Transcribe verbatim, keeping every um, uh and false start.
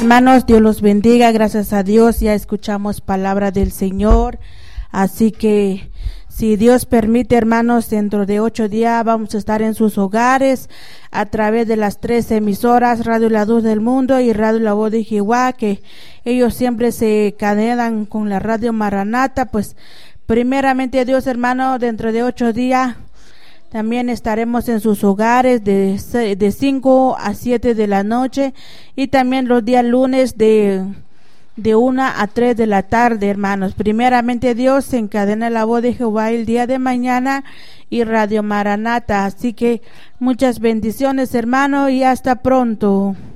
Hermanos, Dios los bendiga, gracias a Dios, ya escuchamos palabra del Señor, así que si Dios permite, hermanos, dentro de ocho días vamos a estar en sus hogares a través de las tres emisoras, Radio La Luz del Mundo y Radio La Voz de Jehová, que ellos siempre se cadenan con la Radio Maranata. Pues primeramente Dios, hermano, dentro de ocho días también estaremos en sus hogares de, de cinco a siete de la noche y también los días lunes de, de una a tres de la tarde, hermanos. Primeramente Dios se encadena La Voz de Jehová el día de mañana y Radio Maranata. Así que muchas bendiciones, hermano, y hasta pronto.